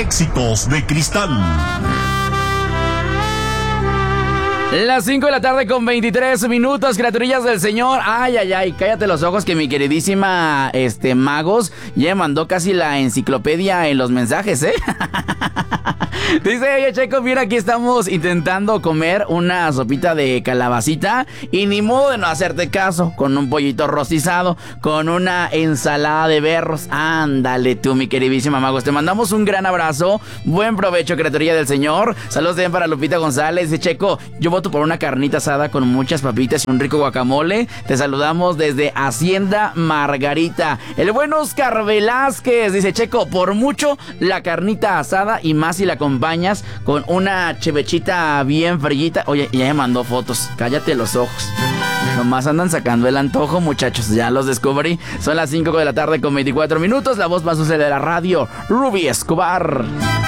Éxitos de Cristal. Las 5 de la tarde con 23 minutos, criaturillas del Señor. Ay, ay, ay, cállate los ojos que mi queridísima Magos ya me mandó casi la enciclopedia en los mensajes, ¿eh? Dice, oye, Checo, mira, aquí estamos intentando comer una sopita de calabacita y ni modo de no hacerte caso, con un pollito rostizado, con una ensalada de berros. Ándale tú, mi queridísima Magos, te mandamos un gran abrazo, buen provecho, criaturilla del Señor. Saludos también para Lupita González. Dice, Checo, yo voto por una carnita asada con muchas papitas y un rico guacamole. Te saludamos desde Hacienda Margarita. El buen Oscar Velázquez dice, Checo, por mucho la carnita asada y más si la acompañas con una chevechita bien frillita. Oye, ya me mandó fotos, cállate los ojos. Nomás andan sacando el antojo, muchachos, ya los descubrí. Son las 5 de la tarde con 24 minutos. La voz más dulce de la radio, Ruby Escobar.